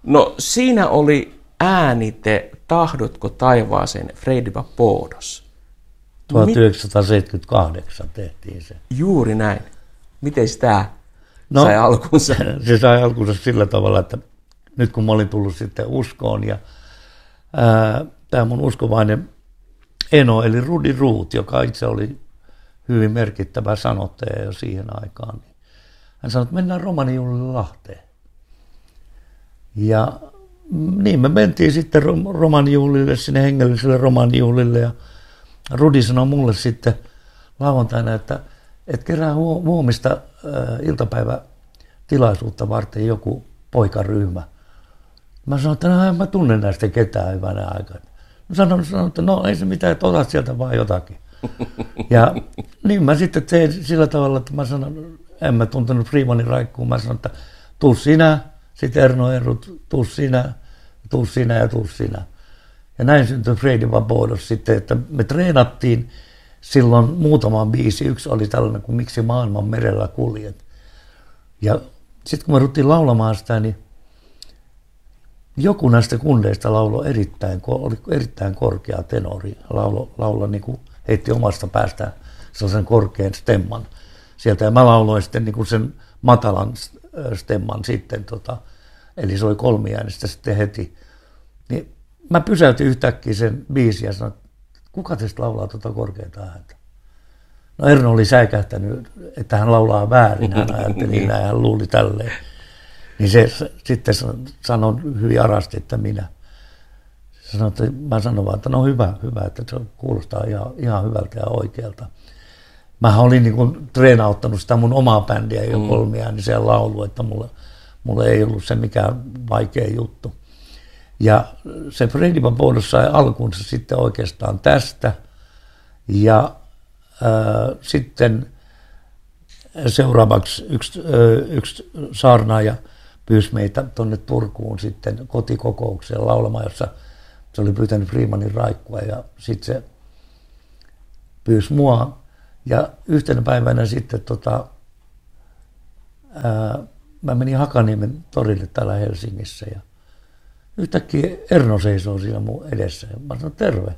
No siinä oli äänite Tahdotko taivaaseen Freidi Vapodos. 1978 tehtiin se. Juuri näin. Miten tämä sai alkunsa? Se sai alkunsa sillä tavalla, että nyt kun mä olin tullut sitten uskoon ja tämä mun uskovainen eno, eli Rudi Ruut, joka itse oli hyvin merkittävä sanottaja jo siihen aikaan, niin hän sanoi, että mennään Romanijuhlille Lahteen. Ja niin me mentiin sitten Romanijuhlille, sinne hengelliselle Romanijuhlille, ja Rudi sanoi mulle sitten lauantaina, että kerää huomista iltapäivätilaisuutta varten joku poikaryhmä. Mä sanoin, että en mä tunne näistä ketään hyvänä aikaa. Mä sanoin, että no ei se mitään, että otat sieltä vaan jotakin. Ja niin mä sitten tein sillä tavalla, että mä sanoin, en mä tuntenut Freemanin Raikkuun. Mä sanoin, että tuu sinä, sitten Erno Erut, tuu sinä ja tuu sinä. Ja näin syntyi Freidi Vapodos sitten, että me treenattiin silloin muutaman biisi. Yksi oli tällainen kuin Miksi maailman merellä kuljet. Ja sitten kun me ruttiin laulamaan sitä, niin joku näistä kundeista lauloi oli erittäin korkea tenori. Laula niin kuin heitti omasta päästään sellaisen korkean stemman sieltä. Ja mä lauloin sitten niin kuin sen matalan stemman sitten. Eli se oli kolmiäänistä sitten heti. Niin mä pysäytin yhtäkkiä sen biisin ja sanoin, että kuka teistä laulaa tuota korkeata ääntä? No Erno oli säikähtänyt, että hän laulaa väärin. Hän ajatteli näin, hän luuli tälleen. Niin se sitten sanoi hyvin arasti, että minä. Mä sanoin vaan, että no hyvä, että se kuulostaa ihan hyvältä ja oikealta. Mähän olin niin kuin treenauttanut sitä mun omaa bändiä jo kolmiääniseen lauluun, että mulle ei ollut se mikään vaikea juttu. Ja se Freidi Vapodos sai alkunsa sitten oikeastaan tästä. Ja sitten seuraavaksi yksi saarnaaja pyysi meitä tuonne Turkuun sitten kotikokoukseen laulamaan, jossa se oli pyytänyt Freemanin Raikkua ja sitten se pyysi mua. Ja yhtenä päivänä sitten mä menin Hakaniemen torille täällä Helsingissä ja yhtäkkiä Erno seisoo siinä mun edessä ja mä sanoin terve.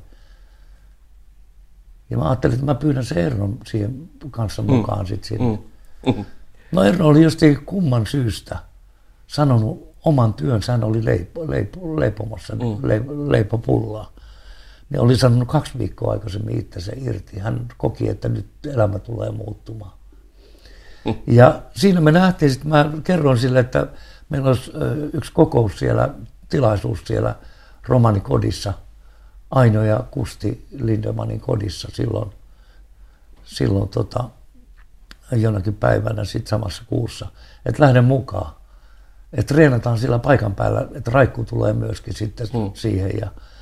Ja mä ajattelin, että mä pyydän sen Ernon siihen kanssa mukaan sitten sinne. No Erno oli jostain kumman syystä sanonut oman työnsä, hän oli leipomassa leipopullaa. Ne oli sanonut 2 viikkoa aikaisemmin itsensä irti. Hän koki, että nyt elämä tulee muuttumaan. Ja siinä me nähtiin, että mä kerroin sille, että meillä olisi yksi kokous siellä, tilaisuus siellä romanikodissa, Aino ja Kusti Lindemanin kodissa silloin jonakin päivänä sitten samassa kuussa, että lähden mukaan. Että treenataan sillä paikan päällä, että Raikku tulee myöskin sitten siihen.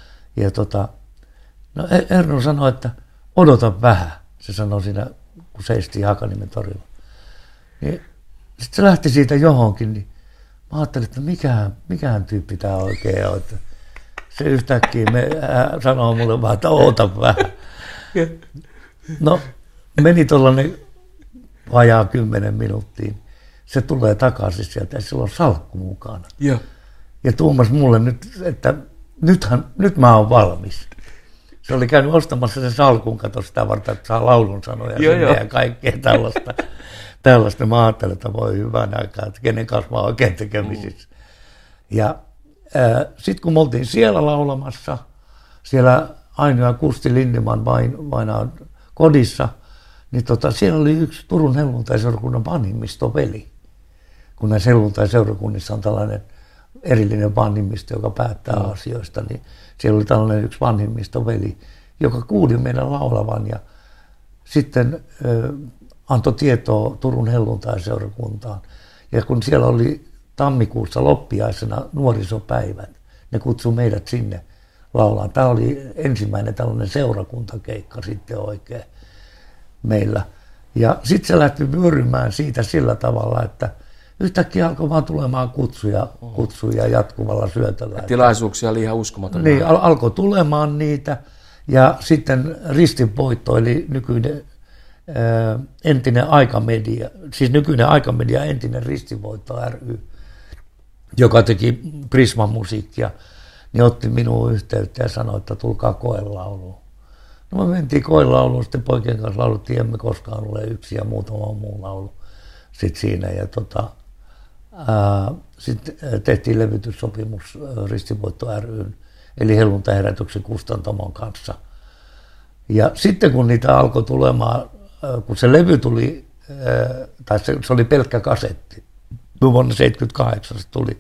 No Erno sanoi, että odota vähän, se sanoi siinä, kun seistiin Hakaniemen torilla. Niin, sitten se lähti siitä johonkin, niin mä ajattelin, että mikähän tyyppi tämä oikein on. Että se yhtäkkiä sanoo mulle vaan, että oota vähän. No meni tuollainen vajaa 10 minuuttia. Se tulee takaisin sieltä ja sillä on salkku mukana. Ja tuumas mulle nyt, että nyt mä oon valmis. Se oli käynyt ostamassa sen salkun, kato sitä varten, että saa laulun sanoja ja kaikkea tällaista. Mä ajattelin, että voi hyvän aikaa, että kenen kanssa mä oon oikein tekemisissä. Ja sitten kun me oltiin siellä laulamassa, siellä Aino ja Kusti Lindeman vainaan kodissa, niin siellä oli yksi Turun helluntaiseurakunnan vanhimmistoveli. Kun näissä helluntaiseurakunnissa on tällainen erillinen vanhimmisto, joka päättää asioista, niin siellä oli tällainen yksi vanhimmistoveli, joka kuuli meidän laulavan ja sitten antoi tietoa Turun helluntaiseurakuntaan. Ja kun siellä oli tammikuussa loppiaisena nuorisopäivät, ne kutsui meidät sinne laulaan. Tämä oli ensimmäinen tällainen seurakuntakeikka sitten oikein meillä. Ja sitten se lähti vyörymään siitä sillä tavalla, että yhtäkkiä alkoi vaan tulemaan kutsuja jatkuvalla syötöllä. Tilaisuuksia oli ihan uskomaton. Niin, alkoi tulemaan niitä. Ja sitten Ristinvoitto, eli nykyinen entinen Aikamedia, siis nykyinen Aikamedia, entinen Ristinvoitto ry, joka teki Prisman musiikkia, niin otti minuun yhteyttä ja sanoi, että tulkaa koelauluun. No me mentiin koelauluun, sitten poikien kanssa lauluttiin, emme koskaan ole yksi ja muutama muu laulu sitten siinä. Ja sitten tehtiin levytyssopimus Ristivoitto ryn, eli Helluntaherätyksen kustantamon kanssa. Ja sitten kun niitä alkoi tulemaan, kun se levy tuli, tai se oli pelkkä kasetti, vuonna 1978 se tuli.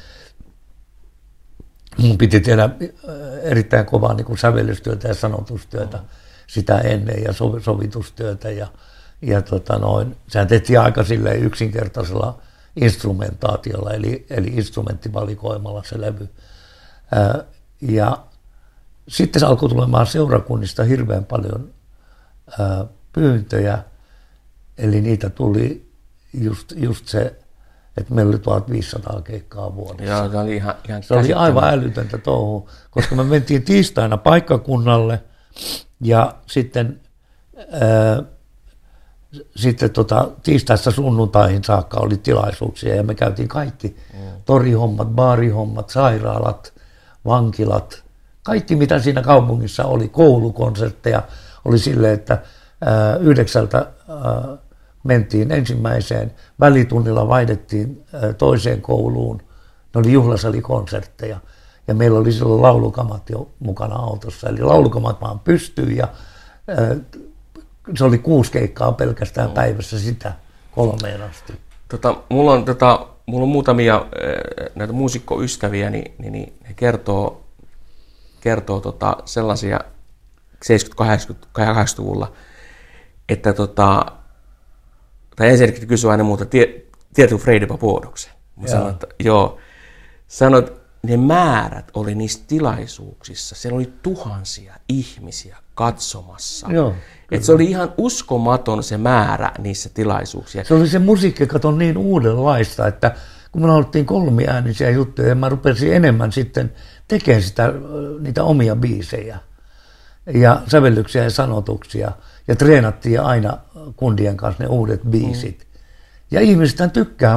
Mun piti tehdä erittäin kovaa niin kuin sävellystyötä ja sanotustyötä sitä ennen ja sovitustyötä. Sehän tehtiin aika silleen yksinkertaisella instrumentaatiolla, eli instrumenttivalikoimalla se levy. Ja sitten se alkoi tulemaan seurakunnista hirveän paljon pyyntöjä, eli niitä tuli just se, että meillä oli 1500 keikkaa vuodessa. Joo, se oli ihan se oli aivan älytöntä touhua, koska me mentiin tiistaina paikkakunnalle ja sitten tiistaista sunnuntaihin saakka oli tilaisuuksia ja me käytiin kaikki torihommat, baarihommat, sairaalat, vankilat, kaikki mitä siinä kaupungissa oli, koulukonsertteja oli silleen, että 9 mentiin ensimmäiseen, välitunnilla vaihdettiin toiseen kouluun, ne oli juhlasalikonsertteja ja meillä oli silloin laulukamat jo mukana autossa, eli laulukamat vaan pystyy ja se oli 6 keikkaa pelkästään päivässä sitä 3 asti. Mulla on muutamia näitä muusikkoystäviä, niin he kertoo sellaisia 70-80-luvulla, että tai ensinnäkin kysyä aina muuta, tiedätkö Freidi Papodoksen? Mä sanoin, että joo. Sanoit, ne määrät oli niissä tilaisuuksissa, siellä oli tuhansia ihmisiä katsomassa. Joo. Se oli ihan uskomaton se määrä niissä tilaisuuksissa. Se oli se musiikkikato niin uudenlaista, että kun me laulettiin 3-äänisiä juttuja, ja mä rupesin enemmän sitten tekemään niitä omia biisejä ja sävellyksiä ja sanotuksia. Ja treenattiin aina kundien kanssa ne uudet biisit. Ja ihmiset tykkää